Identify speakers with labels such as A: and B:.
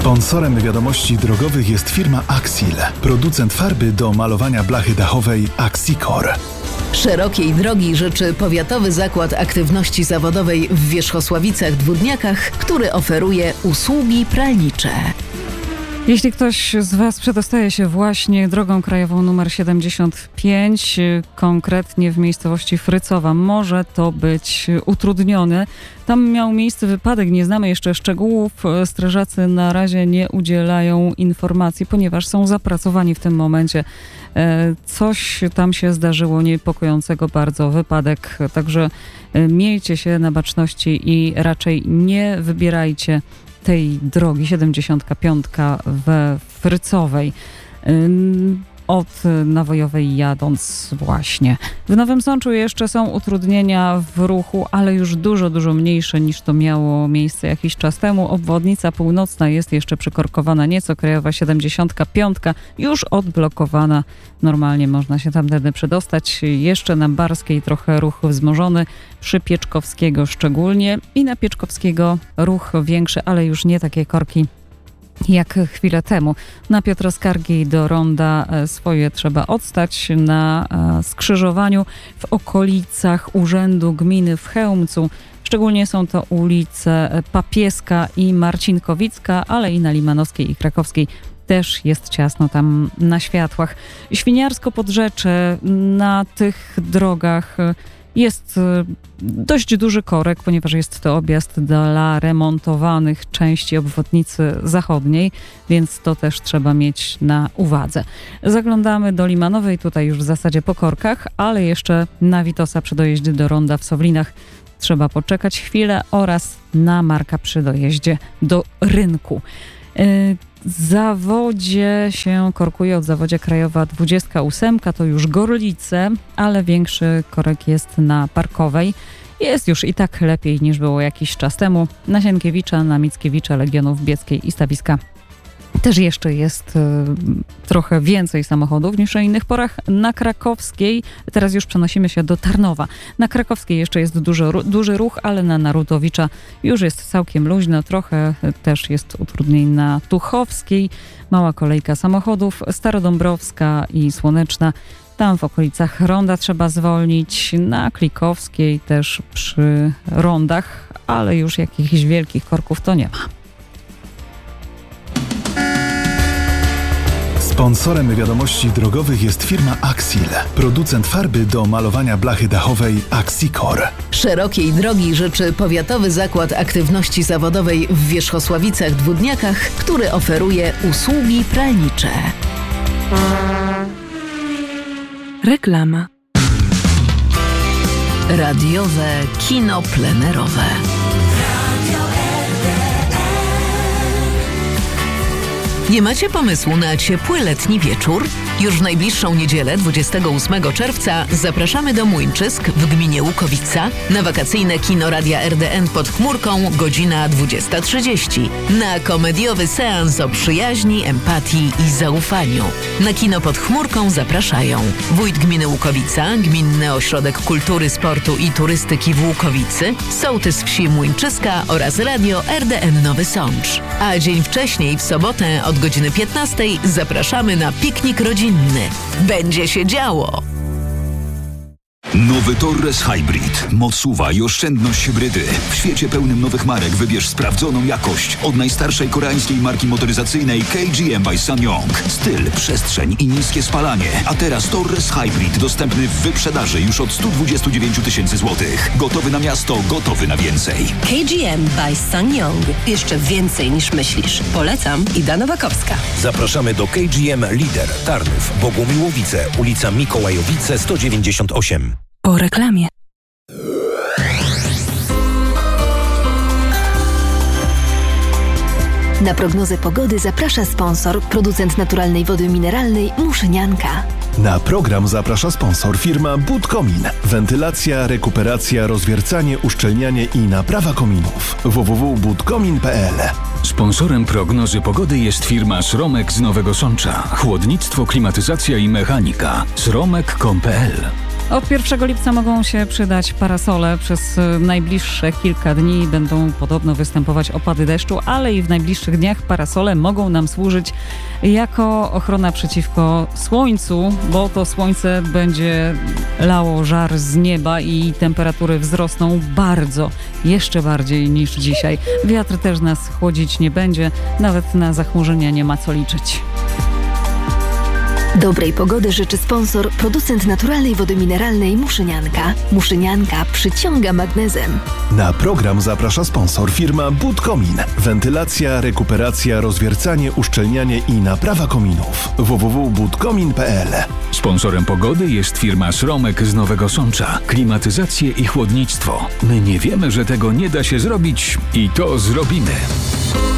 A: Sponsorem wiadomości drogowych jest firma Axil, producent farby do malowania blachy dachowej Axicor.
B: Szerokiej drogi życzy Powiatowy Zakład Aktywności Zawodowej w Wierzchosławicach-Dwódniakach, który oferuje usługi pralnicze.
C: Jeśli ktoś z Was przedostaje się właśnie drogą krajową nr 75, konkretnie w miejscowości Frycowa, może to być utrudnione. Tam miał miejsce wypadek, nie znamy jeszcze szczegółów. Strażacy na razie nie udzielają informacji, ponieważ są zapracowani w tym momencie. Coś tam się zdarzyło niepokojącego bardzo, wypadek, także miejcie się na baczności i raczej nie wybierajcie tej drogi 75 we Frycowej od Nawojowej jadąc właśnie. W Nowym Sączu jeszcze są utrudnienia w ruchu, ale już dużo mniejsze niż to miało miejsce jakiś czas temu. Obwodnica północna jest jeszcze przykorkowana nieco, krajowa 75 już odblokowana. Normalnie można się tamtędy przedostać. Jeszcze na Barskiej trochę ruch wzmożony, przy Pieczkowskiego szczególnie i na Pieczkowskiego ruch większy, ale już nie takie korki jak chwilę temu. Na Piotrowskargi do ronda swoje trzeba odstać na skrzyżowaniu w okolicach Urzędu Gminy w Chełmcu. Szczególnie są to ulice Papieska i Marcinkowicka, ale i na Limanowskiej i Krakowskiej też jest ciasno tam na światłach. Świniarsko-Podrzecze, na tych drogach jest dość duży korek, ponieważ jest to objazd dla remontowanych części obwodnicy zachodniej, więc to też trzeba mieć na uwadze. Zaglądamy do Limanowej, tutaj już w zasadzie po korkach, ale jeszcze na Witosa przy dojeździe do ronda w Sowlinach trzeba poczekać chwilę oraz na Marka przy dojeździe do Rynku. Zawodzie się korkuje od zawodzie Krajowa 28, to już Gorlice, ale większy korek jest na Parkowej. Jest już i tak lepiej niż było jakiś czas temu. Na Sienkiewicza, na Mickiewicza, Legionów Bieckiej i Stawiska też jeszcze jest trochę więcej samochodów niż o innych porach. Na Krakowskiej, teraz już przenosimy się do Tarnowa. Na Krakowskiej jeszcze jest duży ruch, ale na Narutowicza już jest całkiem luźno. Trochę też jest utrudnień na Tuchowskiej. Mała kolejka samochodów. Starodąbrowska i Słoneczna. Tam w okolicach ronda trzeba zwolnić. Na Klikowskiej też przy rondach, ale już jakichś wielkich korków to nie ma.
A: Sponsorem wiadomości drogowych jest firma Axil, producent farby do malowania blachy dachowej Axicor.
B: Szerokiej drogi życzy Powiatowy Zakład Aktywności Zawodowej w Wierzchosławicach-Dwódniakach, który oferuje usługi pralnicze.
D: Reklama.
B: Radiowe kino plenerowe. Nie macie pomysłu na ciepły letni wieczór? Już w najbliższą niedzielę, 28 czerwca, zapraszamy do Młyńczysk w gminie Łukowica na wakacyjne kino Radia RDN pod chmurką, godzina 20:30. Na komediowy seans o przyjaźni, empatii i zaufaniu. Na kino pod chmurką zapraszają wójt gminy Łukowica, Gminny Ośrodek Kultury, Sportu i Turystyki w Łukowicy, sołtys wsi Młyńczyska oraz Radio RDN Nowy Sącz. A dzień wcześniej, w sobotę od godziny 15 zapraszamy na piknik rodzinny. Będzie się działo!
E: Nowy Torres Hybrid. Moc SUV i oszczędność hybrydy. W świecie pełnym nowych marek wybierz sprawdzoną jakość od najstarszej koreańskiej marki motoryzacyjnej KGM by SsangYong. Styl, przestrzeń i niskie spalanie. A teraz Torres Hybrid dostępny w wyprzedaży już od 129 000 złotych. Gotowy na miasto, gotowy na więcej.
F: KGM by SsangYong. Jeszcze więcej niż myślisz. Polecam, Ida Nowakowska.
G: Zapraszamy do KGM Lider, Tarnów, Bogumiłowice, ulica Mikołajowice 198.
D: Po reklamie.
H: Na prognozę pogody zaprasza sponsor, producent naturalnej wody mineralnej Muszynianka.
A: Na program zaprasza sponsor firma Budkomin. Wentylacja, rekuperacja, rozwiercanie, uszczelnianie i naprawa kominów. www.budkomin.pl.
I: Sponsorem prognozy pogody jest firma Sromek z Nowego Sącza. Chłodnictwo, klimatyzacja i mechanika. sromek.com.pl.
C: Od 1 lipca mogą się przydać parasole. Przez najbliższe kilka dni będą podobno występować opady deszczu, ale i w najbliższych dniach parasole mogą nam służyć jako ochrona przeciwko słońcu, bo to słońce będzie lało żar z nieba i temperatury wzrosną bardzo, jeszcze bardziej niż dzisiaj. Wiatr też nas chłodzić nie będzie, nawet na zachmurzenia nie ma co liczyć.
H: Dobrej pogody życzy sponsor, producent naturalnej wody mineralnej Muszynianka. Muszynianka przyciąga magnezem.
A: Na program zaprasza sponsor firma Budkomin. Wentylacja, rekuperacja, rozwiercanie, uszczelnianie i naprawa kominów. www.budkomin.pl.
I: Sponsorem pogody jest firma Sromek z Nowego Sącza. Klimatyzację i chłodnictwo. My nie wiemy, że tego nie da się zrobić i to zrobimy.